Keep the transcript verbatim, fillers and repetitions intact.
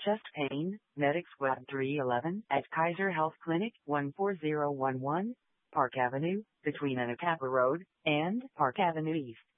Chest Pain, Medics Web three eleven at Kaiser Health Clinic, one four zero one one, Park Avenue, between Anacapa Road and Park Avenue East.